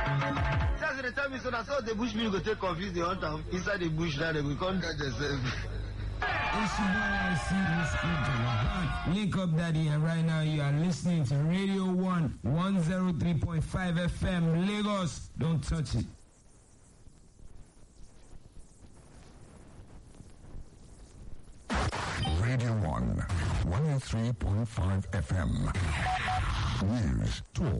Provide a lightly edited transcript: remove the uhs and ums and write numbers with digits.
That's the tell me so that's how the bush mean go take confuse the hunter inside the bush now they will come catch themselves. It's your boy, I see Link Up Daddy, and right now you are listening to Radio 1 103.5 FM Lagos. Don't touch it. Radio 1 103.5 FM. News, talk.